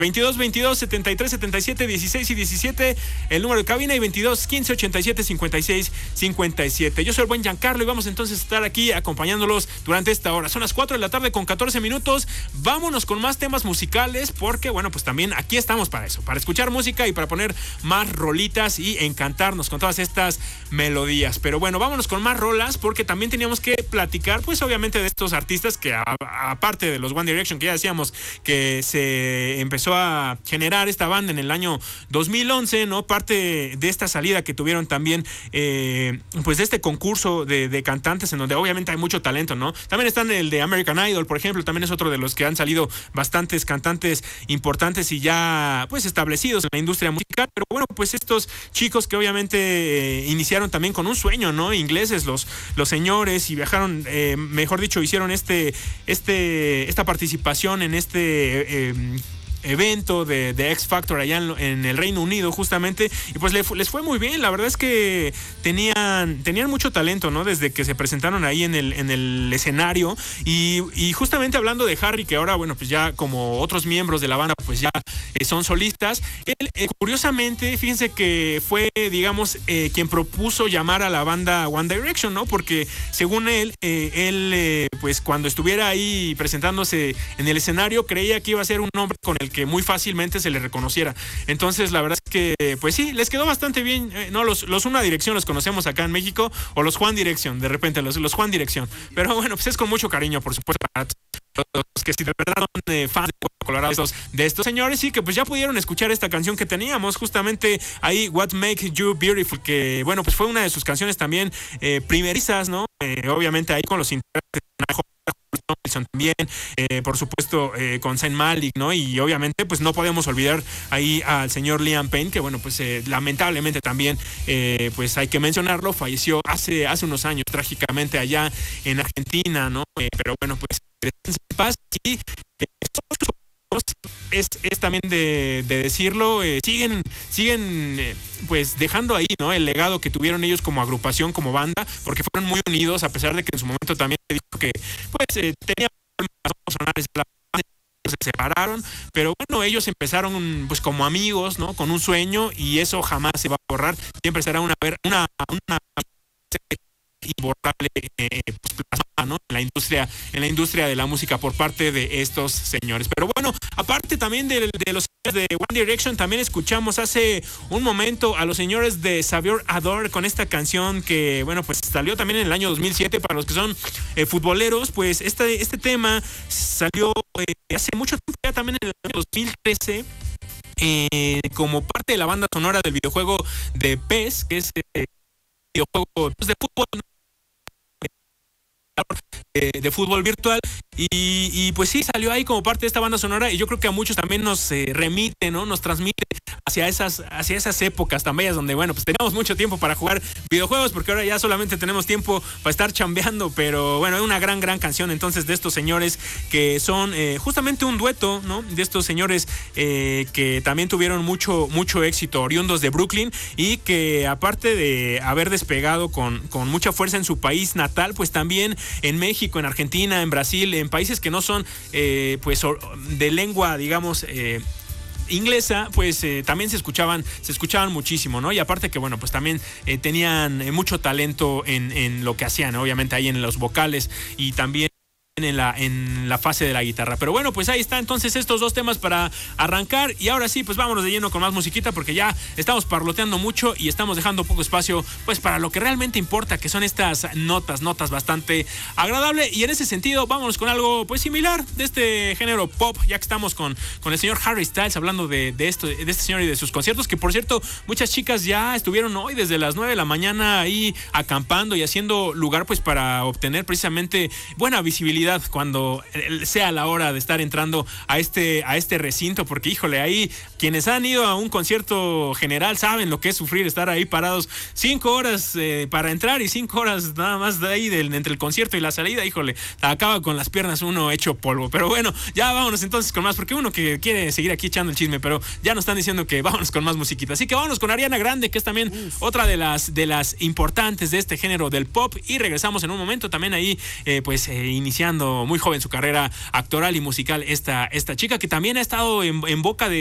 22-22-73-77-16 y 17, el número de cabina, y 22-15-87-56-57. Yo soy el buen Giancarlo y vamos entonces a estar aquí acompañándolos durante esta hora. Son las 4 de la tarde con 14 minutos. Vámonos con más temas musicales porque, bueno, pues también aquí estamos para eso, para escuchar música y para poner más rolitas y encantarnos con todas estas melodías. Pero bueno, vámonos con más rolas porque también teníamos que platicar, pues obviamente, de estos artistas que aparte de los One Direction, que ya decíamos que se empezó a generar esta banda en el año 2011, ¿no? Parte de esta salida que tuvieron también, pues de este concurso de cantantes en donde obviamente hay mucho talento, ¿no? También están el de American Idol, por ejemplo, también es otro de los que han salido bastantes cantantes importantes y ya pues establecidos en la industria musical. Pero bueno, pues estos chicos que obviamente iniciaron también con un sueño, ¿no? Ingleses, los señores, y viajaron, mejor dicho, hicieron esta participación en este evento de X Factor allá en el Reino Unido, justamente, y pues les fue muy bien. La verdad es que tenían mucho talento, ¿no? Desde que se presentaron ahí en el escenario, y justamente hablando de Harry, que ahora, bueno, pues ya como otros miembros de la banda, pues ya son solistas. Él, curiosamente, fíjense que fue, digamos, quien propuso llamar a la banda One Direction, ¿no? Porque según él, pues cuando estuviera ahí presentándose en el escenario, creía que iba a ser un nombre con el que muy fácilmente se le reconociera. Entonces, la verdad es que, pues sí, les quedó bastante bien. No, los Una Dirección los conocemos acá en México, o los Juan Dirección, de repente, los Juan Dirección. Pero bueno, pues es con mucho cariño, por supuesto, para los que si de verdad son fans de Colorado de estos señores, y que pues ya pudieron escuchar esta canción que teníamos justamente ahí, What Makes You Beautiful, que bueno, pues fue una de sus canciones también primerizas, ¿no? Obviamente ahí con los intérpretes también, por supuesto, con Zayn Malik, ¿no? Y obviamente pues no podemos olvidar ahí al señor Liam Payne, que bueno, pues lamentablemente también, pues hay que mencionarlo, falleció hace unos años trágicamente allá en Argentina, ¿no? Pero bueno, pues en paz. Y es también de decirlo, siguen pues dejando ahí, ¿no? El legado que tuvieron ellos como agrupación, como banda, porque fueron muy unidos, a pesar de que en su momento también se dijo que pues tenían problemas personales, se separaron, pero bueno, ellos empezaron pues como amigos, ¿no? Con un sueño, y eso jamás se va a borrar, siempre será una imborrable, pues, plasmada, ¿no? En la industria de la música por parte de estos señores. Pero bueno, aparte también de los señores de One Direction, también escuchamos hace un momento a los señores de Xavier Adore con esta canción que, bueno, pues salió también en el año 2007. Para los que son futboleros, pues este tema salió hace mucho tiempo, ya también en el año 2013, como parte de la banda sonora del videojuego de PES, que es videojuego de fútbol, de fútbol virtual, y pues sí, salió ahí como parte de esta banda sonora, y yo creo que a muchos también nos remite, ¿no? Nos transmite hacia esas épocas tan bellas donde, bueno, pues teníamos mucho tiempo para jugar videojuegos, porque ahora ya solamente tenemos tiempo para estar chambeando. Pero bueno, es una gran canción entonces de estos señores que son justamente un dueto, ¿no? De estos señores que también tuvieron mucho éxito, oriundos de Brooklyn, y que aparte de haber despegado con mucha fuerza en su país natal, pues también en México, en Argentina, en Brasil, en países que no son pues de lengua, digamos, inglesa, pues también se escuchaban muchísimo, ¿no? Y aparte que, bueno, pues también tenían mucho talento en lo que hacían, ¿no? Obviamente ahí en los vocales y también en la fase de la guitarra. Pero bueno, pues ahí está entonces estos dos temas para arrancar, y ahora sí, pues vámonos de lleno con más musiquita, porque ya estamos parloteando mucho y estamos dejando poco espacio pues para lo que realmente importa, que son estas notas bastante agradables. Y en ese sentido vámonos con algo pues similar de este género pop, ya que estamos con el señor Harry Styles, hablando de este señor y de sus conciertos, que por cierto muchas chicas ya estuvieron hoy desde las 9 de la mañana ahí acampando y haciendo lugar pues para obtener precisamente buena visibilidad cuando sea la hora de estar entrando a este recinto, porque híjole, ahí quienes han ido a un concierto general saben lo que es sufrir, estar ahí parados 5 horas para entrar y 5 horas nada más de ahí entre el concierto y la salida. Híjole, acaba con las piernas uno hecho polvo. Pero bueno, ya vámonos entonces con más, porque uno que quiere seguir aquí echando el chisme, pero ya nos están diciendo que vámonos con más musiquita, así que vámonos con Ariana Grande, que es también otra de las importantes de este género del pop, y regresamos en un momento también ahí pues iniciando empezando muy joven su carrera actoral y musical esta chica, que también ha estado en boca de